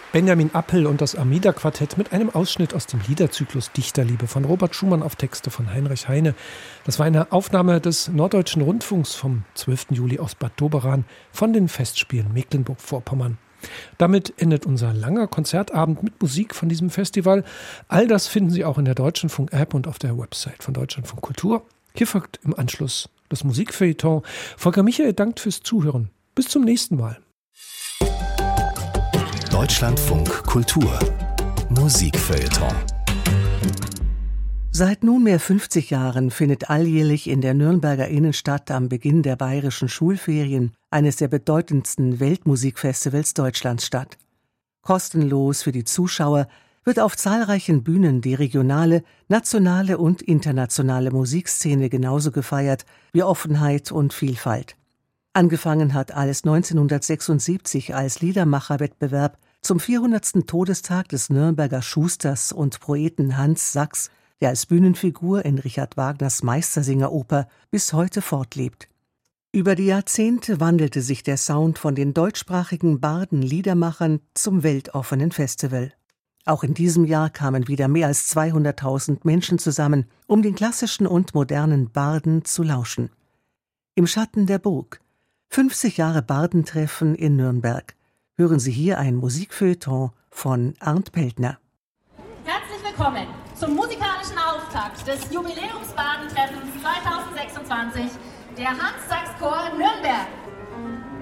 Benjamin Appel und das Armida-Quartett mit einem Ausschnitt aus dem Liederzyklus Dichterliebe von Robert Schumann auf Texte von Heinrich Heine. Das war eine Aufnahme des Norddeutschen Rundfunks vom 12. Juli aus Bad Doberan von den Festspielen Mecklenburg-Vorpommern. Damit endet unser langer Konzertabend mit Musik von diesem Festival. All das finden Sie auch in der Deutschlandfunk-App und auf der Website von Deutschlandfunk Kultur. Hier folgt im Anschluss das Musikfeuilleton. Volker Michael dankt fürs Zuhören. Bis zum nächsten Mal. Deutschlandfunk Kultur Musikfeuilleton. Seit nunmehr 50 Jahren findet alljährlich in der Nürnberger Innenstadt am Beginn der bayerischen Schulferien eines der bedeutendsten Weltmusikfestivals Deutschlands statt. Kostenlos für die Zuschauer wird auf zahlreichen Bühnen die regionale, nationale und internationale Musikszene genauso gefeiert wie Offenheit und Vielfalt. Angefangen hat alles 1976 als Liedermacherwettbewerb zum 400. Todestag des Nürnberger Schusters und Poeten Hans Sachs, der als Bühnenfigur in Richard Wagners Meistersingeroper bis heute fortlebt. Über die Jahrzehnte wandelte sich der Sound von den deutschsprachigen Barden-Liedermachern zum weltoffenen Festival. Auch in diesem Jahr kamen wieder mehr als 200.000 Menschen zusammen, um den klassischen und modernen Barden zu lauschen. Im Schatten der Burg. 50 Jahre Bardentreffen in Nürnberg. Hören Sie hier ein Musikfeuilleton von Arndt Peltner. Herzlich willkommen zum musikalischen Auftakt des Jubiläums Badentreffens 2026, der Hans-Sachs-Chor Nürnberg.